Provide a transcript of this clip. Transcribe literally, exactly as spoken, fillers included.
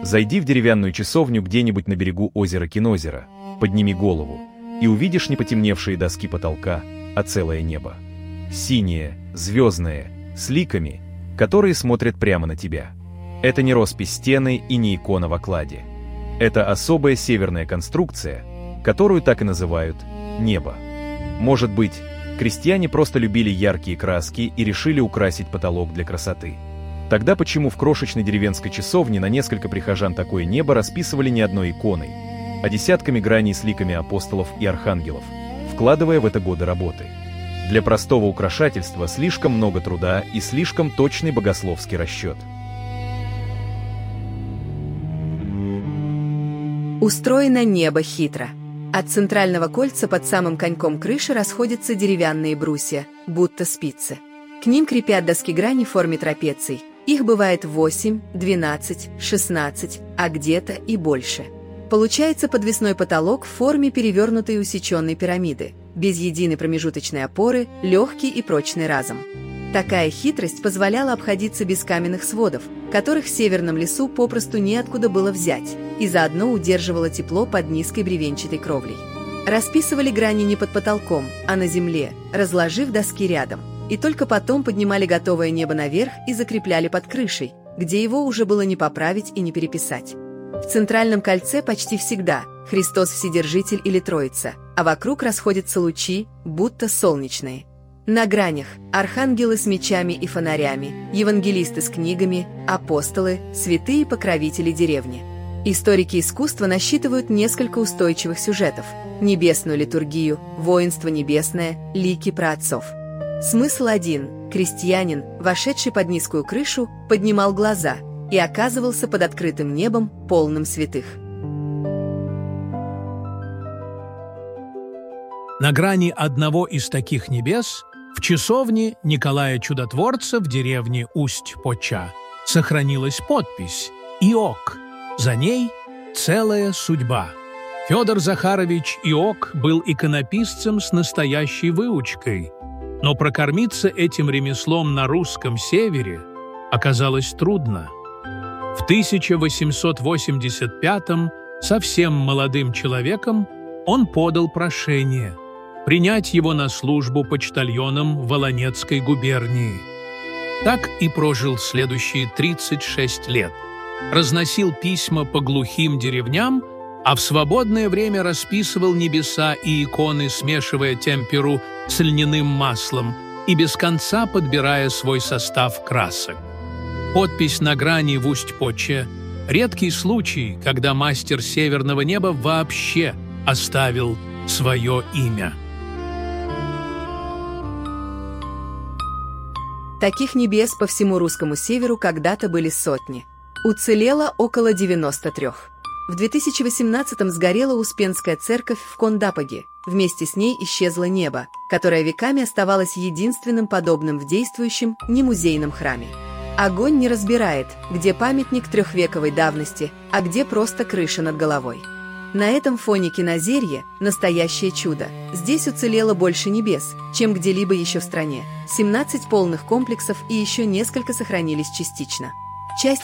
Зайди в деревянную часовню где-нибудь на берегу озера Кинозера, подними голову, и увидишь не потемневшие доски потолка, а целое небо. Синее, звездное, с ликами, которые смотрят прямо на тебя. Это не роспись стены и не икона в окладе. Это особая северная конструкция, которую так и называют «небо». Может быть, крестьяне просто любили яркие краски и решили украсить потолок для красоты. Тогда почему в крошечной деревенской часовне на несколько прихожан такое небо расписывали не одной иконой, а десятками граней с ликами апостолов и архангелов, вкладывая в это годы работы? Для простого украшательства слишком много труда и слишком точный богословский расчет. Устроено небо хитро. От центрального кольца под самым коньком крыши расходятся деревянные брусья, будто спицы. К ним крепят доски грани в форме трапеций. Их бывает восемь, двенадцать, шестнадцать, а где-то и больше. Получается подвесной потолок в форме перевернутой усеченной пирамиды, без единой промежуточной опоры, легкий и прочный разом. Такая хитрость позволяла обходиться без каменных сводов, которых в северном лесу попросту неоткуда было взять, и заодно удерживала тепло под низкой бревенчатой кровлей. Расписывали грани не под потолком, а на земле, разложив доски рядом, и только потом поднимали готовое небо наверх и закрепляли под крышей, где его уже было не поправить и не переписать. В центральном кольце почти всегда Христос Вседержитель или Троица, а вокруг расходятся лучи, будто солнечные. На гранях архангелы с мечами и фонарями, евангелисты с книгами, апостолы, святые покровители деревни. Историки искусства насчитывают несколько устойчивых сюжетов: небесную литургию, воинство небесное, лики праотцов. Смысл один: крестьянин, вошедший под низкую крышу, поднимал глаза и оказывался под открытым небом, полным святых. На грани одного из таких небес, в часовне Николая Чудотворца в деревне Усть-Поча, сохранилась подпись «Иок». За ней целая судьба. Федор Захарович Иок был иконописцем с настоящей выучкой, но прокормиться этим ремеслом на русском севере оказалось трудно. В тысяча восемьсот восемьдесят пятом совсем молодым человеком он подал прошение принять его на службу почтальоном в Волонецкой губернии. Так и прожил следующие тридцать шесть лет. Разносил письма по глухим деревням, а в свободное время расписывал небеса и иконы, смешивая темперу с льняным маслом и без конца подбирая свой состав красок. Подпись на грани в Усть-Поче – редкий случай, когда мастер северного неба вообще оставил свое имя. Таких небес по всему русскому северу когда-то были сотни. Уцелело около девяноста трёх. В две тысячи восемнадцатом сгорела Успенская церковь в Кондапоге. Вместе с ней исчезло небо, которое веками оставалось единственным подобным в действующем, немузейном храме. Огонь не разбирает, где памятник трехвековой давности, а где просто крыша над головой. На этом фоне Кинозерье – настоящее чудо. Здесь уцелело больше небес, чем где-либо еще в стране. семнадцать полных комплексов и еще несколько сохранились частично. Часть